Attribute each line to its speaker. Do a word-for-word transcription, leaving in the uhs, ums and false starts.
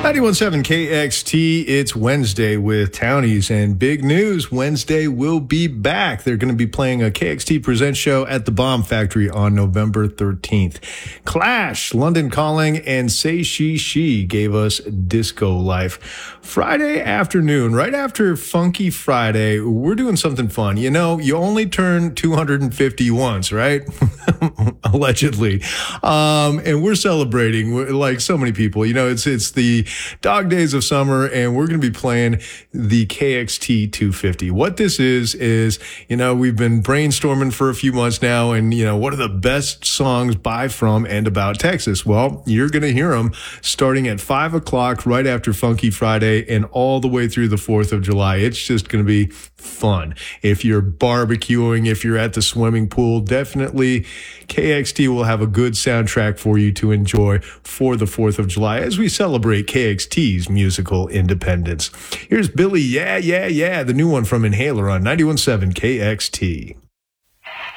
Speaker 1: ninety-one point seven K X T, it's Wednesday with Townies, and big news, Wednesday will be back. They're going to be playing a K X T Presents show at the Bomb Factory on November thirteenth. Clash, London Calling, and Say She She gave us Disco Life. Friday afternoon, right after Funky Friday, we're doing something fun. You know, you only turn two hundred fifty once, right? Allegedly. Um, and we're celebrating like so many people. You know, it's it's the dog days of summer, and we're going to be playing the K X T two fifty. What this is, is, you know, we've been brainstorming for a few months now, and, you know, what are the best songs by, from, and about Texas? Well, you're going to hear them starting at five o'clock right after Funky Friday and all the way through the fourth of July. It's just going to be fun. If you're barbecuing, if you're at the swimming pool, definitely K X T will have a good soundtrack for you to enjoy for the fourth of July as we celebrate K X T's musical independence. Here's Billy, Yeah, Yeah, Yeah, the new one from Inhaler on ninety-one point seven K X T.